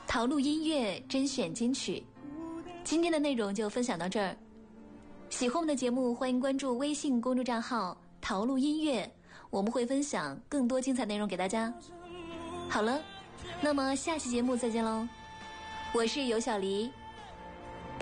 陶录音乐甄选金曲。今天的内容就分享到这儿，喜欢我们的节目，欢迎关注微信公众账号陶录音乐，我们会分享更多精彩内容给大家。好了，那么下期节目再见喽，我是尤小黎，